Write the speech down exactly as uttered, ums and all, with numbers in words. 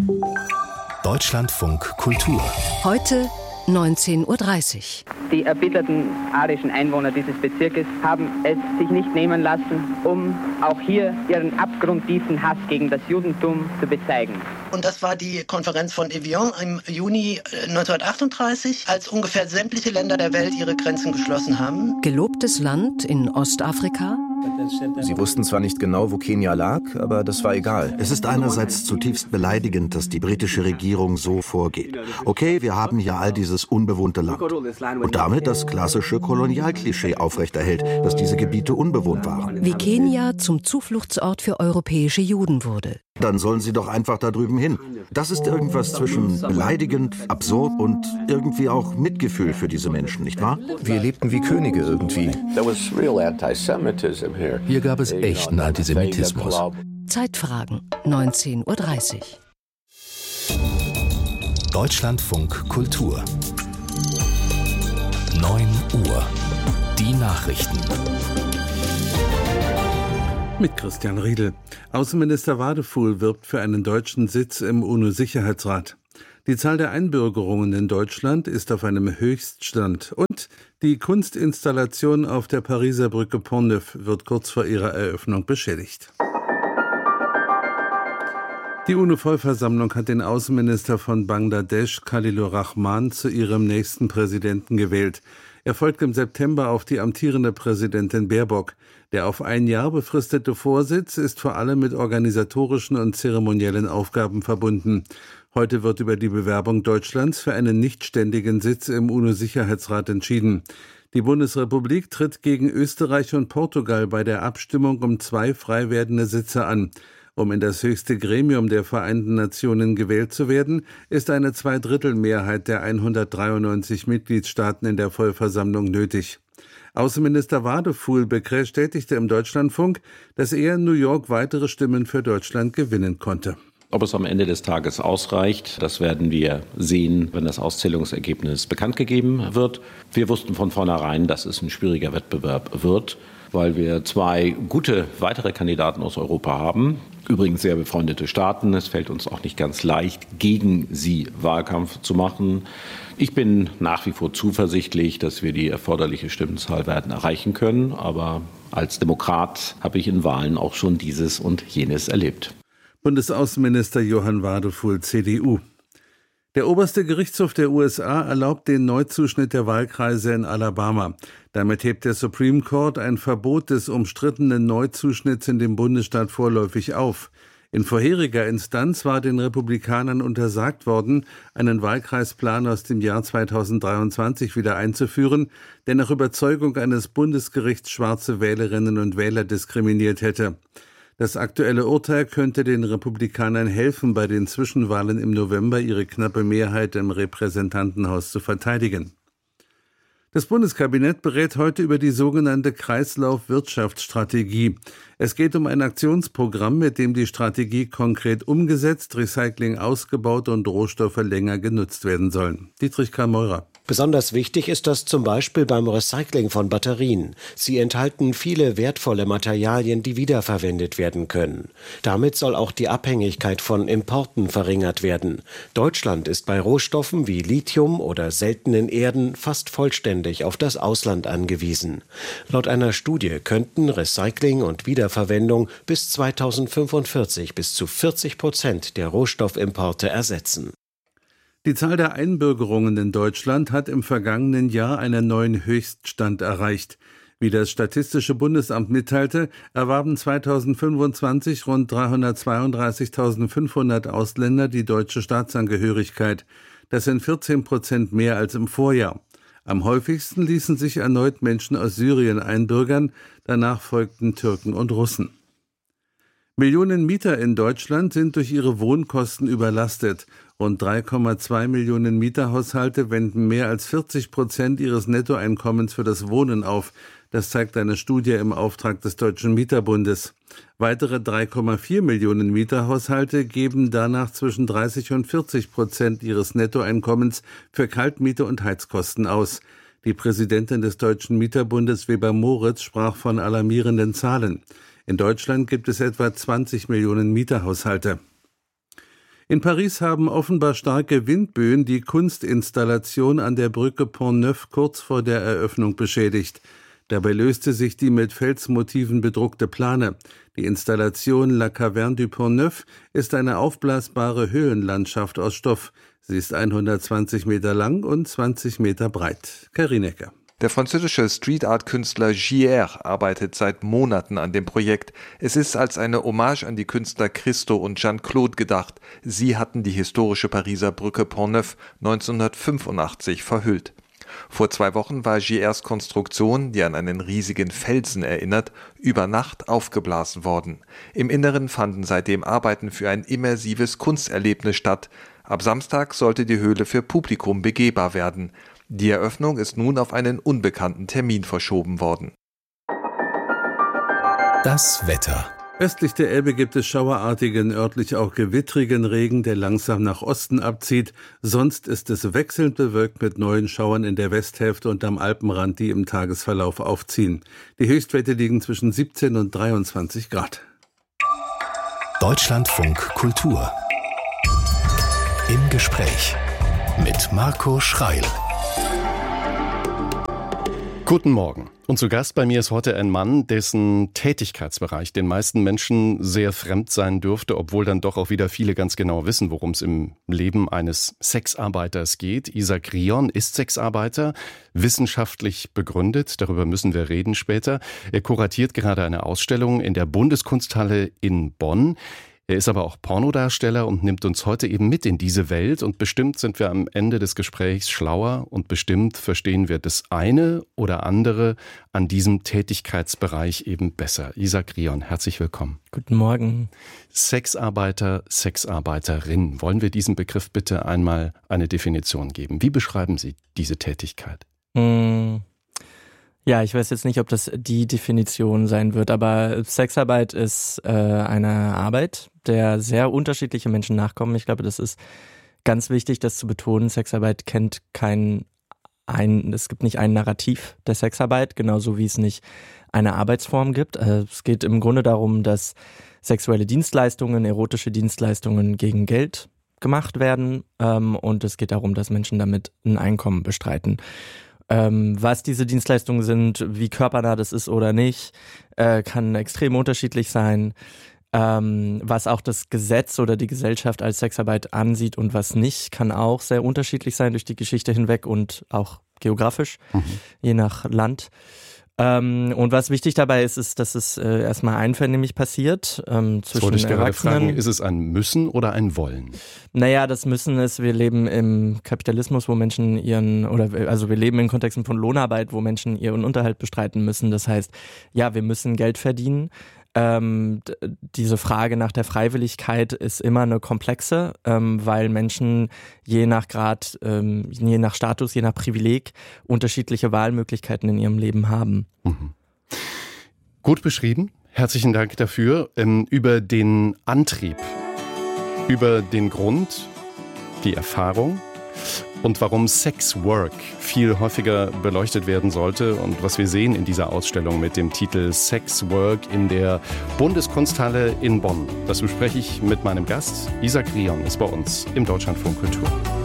Deutschlandfunk Kultur. Heute neunzehn Uhr dreißig. Die erbitterten arischen Einwohner dieses Bezirkes haben es sich nicht nehmen lassen, um auch hier ihren abgrundtiefen Hass gegen das Judentum zu bezeigen. Und das war die Konferenz von Evian im Juni neunzehnhundertachtunddreißig, als ungefähr sämtliche Länder der Welt ihre Grenzen geschlossen haben. Gelobtes Land in Ostafrika. Sie wussten zwar nicht genau, wo Kenia lag, aber das war egal. Es ist einerseits zutiefst beleidigend, dass die britische Regierung so vorgeht. Okay, wir haben hier all dieses unbewohnte Land. Und damit das klassische Kolonialklischee aufrechterhält, dass diese Gebiete unbewohnt waren. Wie Kenia zum Zufluchtsort für europäische Juden wurde. Dann sollen sie doch einfach da drüben hin. Das ist irgendwas zwischen beleidigend, absurd und irgendwie auch Mitgefühl für diese Menschen, nicht wahr? Wir lebten wie Könige irgendwie. Hier gab es echten Antisemitismus. Zeitfragen, neunzehn Uhr dreißig. Deutschlandfunk Kultur. neun Uhr. Die Nachrichten. Mit Christian Riedel. Außenminister Wadefuhl wirbt für einen deutschen Sitz im UNO-Sicherheitsrat. Die Zahl der Einbürgerungen in Deutschland ist auf einem Höchststand. Und die Kunstinstallation auf der Pariser Brücke Pont-Neuf wird kurz vor ihrer Eröffnung beschädigt. Die UNO-Vollversammlung hat den Außenminister von Bangladesch, Khalilur Rahman, zu ihrem nächsten Präsidenten gewählt. Er folgt im September auf die amtierende Präsidentin Baerbock. Der auf ein Jahr befristete Vorsitz ist vor allem mit organisatorischen und zeremoniellen Aufgaben verbunden. Heute wird über die Bewerbung Deutschlands für einen nichtständigen Sitz im UNO-Sicherheitsrat entschieden. Die Bundesrepublik tritt gegen Österreich und Portugal bei der Abstimmung um zwei frei werdende Sitze an. Um in das höchste Gremium der Vereinten Nationen gewählt zu werden, ist eine Zweidrittelmehrheit der hundertdreiundneunzig Mitgliedstaaten in der Vollversammlung nötig. Außenminister Wadefuhl bestätigte im Deutschlandfunk, dass er in New York weitere Stimmen für Deutschland gewinnen konnte. Ob es am Ende des Tages ausreicht, das werden wir sehen, wenn das Auszählungsergebnis bekannt gegeben wird. Wir wussten von vornherein, dass es ein schwieriger Wettbewerb wird, weil wir zwei gute weitere Kandidaten aus Europa haben. Übrigens sehr befreundete Staaten. Es fällt uns auch nicht ganz leicht, gegen sie Wahlkampf zu machen. Ich bin nach wie vor zuversichtlich, dass wir die erforderliche Stimmenzahl werden erreichen können. Aber als Demokrat habe ich in Wahlen auch schon dieses und jenes erlebt. Bundesaußenminister Johann Wadefuhl, C D U. Der oberste Gerichtshof der U S A erlaubt den Neuzuschnitt der Wahlkreise in Alabama. Damit hebt der Supreme Court ein Verbot des umstrittenen Neuzuschnitts in dem Bundesstaat vorläufig auf. In vorheriger Instanz war den Republikanern untersagt worden, einen Wahlkreisplan aus dem Jahr zweitausenddreiundzwanzig wieder einzuführen, der nach Überzeugung eines Bundesgerichts schwarze Wählerinnen und Wähler diskriminiert hätte. Das aktuelle Urteil könnte den Republikanern helfen, bei den Zwischenwahlen im November ihre knappe Mehrheit im Repräsentantenhaus zu verteidigen. Das Bundeskabinett berät heute über die sogenannte Kreislauf-Wirtschaftsstrategie. Es geht um ein Aktionsprogramm, mit dem die Strategie konkret umgesetzt, Recycling ausgebaut und Rohstoffe länger genutzt werden sollen. Dietrich Karl Meurer. Besonders wichtig ist das zum Beispiel beim Recycling von Batterien. Sie enthalten viele wertvolle Materialien, die wiederverwendet werden können. Damit soll auch die Abhängigkeit von Importen verringert werden. Deutschland ist bei Rohstoffen wie Lithium oder seltenen Erden fast vollständig auf das Ausland angewiesen. Laut einer Studie könnten Recycling und Wiederverwendung bis zweitausendfünfundvierzig bis zu vierzig Prozent der Rohstoffimporte ersetzen. Die Zahl der Einbürgerungen in Deutschland hat im vergangenen Jahr einen neuen Höchststand erreicht. Wie das Statistische Bundesamt mitteilte, erwarben zweitausendfünfundzwanzig rund dreihundertzweiunddreißigtausendfünfhundert Ausländer die deutsche Staatsangehörigkeit. Das sind vierzehn Prozent mehr als im Vorjahr. Am häufigsten ließen sich erneut Menschen aus Syrien einbürgern, danach folgten Türken und Russen. Millionen Mieter in Deutschland sind durch ihre Wohnkosten überlastet. Rund drei Komma zwei Millionen Mieterhaushalte wenden mehr als vierzig Prozent ihres Nettoeinkommens für das Wohnen auf. Das zeigt eine Studie im Auftrag des Deutschen Mieterbundes. Weitere drei Komma vier Millionen Mieterhaushalte geben danach zwischen dreißig und vierzig Prozent ihres Nettoeinkommens für Kaltmiete und Heizkosten aus. Die Präsidentin des Deutschen Mieterbundes, Weber Moritz, sprach von alarmierenden Zahlen. In Deutschland gibt es etwa zwanzig Millionen Mieterhaushalte. In Paris haben offenbar starke Windböen die Kunstinstallation an der Brücke Pont-Neuf kurz vor der Eröffnung beschädigt. Dabei löste sich die mit Felsmotiven bedruckte Plane. Die Installation La Caverne du Pont-Neuf ist eine aufblasbare Höhlenlandschaft aus Stoff. Sie ist hundertzwanzig Meter lang und zwanzig Meter breit. Kai Rienecker. Der französische Street-Art-Künstler J R arbeitet seit Monaten an dem Projekt. Es ist als eine Hommage an die Künstler Christo und Jeanne-Claude gedacht. Sie hatten die historische Pariser Brücke Pont-Neuf neunzehnhundertfünfundachtzig verhüllt. Vor zwei Wochen war J Rs Konstruktion, die an einen riesigen Felsen erinnert, über Nacht aufgeblasen worden. Im Inneren fanden seitdem Arbeiten für ein immersives Kunsterlebnis statt. Ab Samstag sollte die Höhle für Publikum begehbar werden. Die Eröffnung ist nun auf einen unbekannten Termin verschoben worden. Das Wetter. Östlich der Elbe gibt es schauerartigen, örtlich auch gewittrigen Regen, der langsam nach Osten abzieht. Sonst ist es wechselnd bewölkt mit neuen Schauern in der Westhälfte und am Alpenrand, die im Tagesverlauf aufziehen. Die Höchstwerte liegen zwischen siebzehn und dreiundzwanzig Grad. Deutschlandfunk Kultur. Im Gespräch mit Marco Schreil. Guten Morgen. Und zu Gast bei mir ist heute ein Mann, dessen Tätigkeitsbereich den meisten Menschen sehr fremd sein dürfte, obwohl dann doch auch wieder viele ganz genau wissen, worum es im Leben eines Sexarbeiters geht. Isaac Rion ist Sexarbeiter, wissenschaftlich begründet. Darüber müssen wir reden später. Er kuratiert gerade eine Ausstellung in der Bundeskunsthalle in Bonn. Er ist aber auch Pornodarsteller und nimmt uns heute eben mit in diese Welt. Und bestimmt sind wir am Ende des Gesprächs schlauer und bestimmt verstehen wir das eine oder andere an diesem Tätigkeitsbereich eben besser. Isaac Rion, herzlich willkommen. Guten Morgen. Sexarbeiter, Sexarbeiterin. Wollen wir diesem Begriff bitte einmal eine Definition geben? Wie beschreiben Sie diese Tätigkeit? Hm. Ja, ich weiß jetzt nicht, ob das die Definition sein wird, aber Sexarbeit ist äh, eine Arbeit, der sehr unterschiedliche Menschen nachkommen. Ich glaube, das ist ganz wichtig, das zu betonen. Sexarbeit kennt kein, ein, es gibt nicht ein Narrativ der Sexarbeit, genauso wie es nicht eine Arbeitsform gibt. Also es geht im Grunde darum, dass sexuelle Dienstleistungen, erotische Dienstleistungen gegen Geld gemacht werden ähm, und es geht darum, dass Menschen damit ein Einkommen bestreiten. Ähm, was diese Dienstleistungen sind, wie körpernah das ist oder nicht, äh, kann extrem unterschiedlich sein. Ähm, was auch das Gesetz oder die Gesellschaft als Sexarbeit ansieht und was nicht, kann auch sehr unterschiedlich sein durch die Geschichte hinweg und auch geografisch, mhm. je nach Land. Ähm, und was wichtig dabei ist, ist, dass es äh, erstmal einvernehmlich passiert ähm, zwischen Wollte ich gerade Erwachsenen. Fragen, ist es ein Müssen oder ein Wollen? Naja, das Müssen ist, wir leben im Kapitalismus, wo Menschen ihren, oder also wir leben in Kontexten von Lohnarbeit, wo Menschen ihren Unterhalt bestreiten müssen. Das heißt, ja, wir müssen Geld verdienen. Ähm, d- diese Frage nach der Freiwilligkeit ist immer eine komplexe, ähm, weil Menschen je nach Grad, ähm, je nach Status, je nach Privileg unterschiedliche Wahlmöglichkeiten in ihrem Leben haben. Mhm. Gut beschrieben. Herzlichen Dank dafür. Ähm, über den Antrieb, über den Grund, die Erfahrung und warum Sexwork viel häufiger beleuchtet werden sollte und was wir sehen in dieser Ausstellung mit dem Titel Sexwork in der Bundeskunsthalle in Bonn. Das bespreche ich mit meinem Gast. Isaac Rion ist bei uns im Deutschlandfunk Kultur.